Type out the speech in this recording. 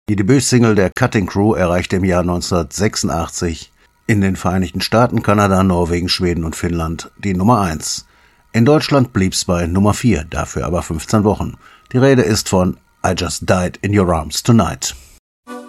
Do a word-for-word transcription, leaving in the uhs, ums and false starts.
Die Debütsingle der Cutting Crew erreichte im Jahr neunzehnhundertsechsundachtzig in den Vereinigten Staaten, Kanada, Norwegen, Schweden und Finnland die Nummer eins. In Deutschland blieb's bei Nummer vier, dafür aber fünfzehn Wochen. Die Rede ist von I Just Died in Your Arms Tonight.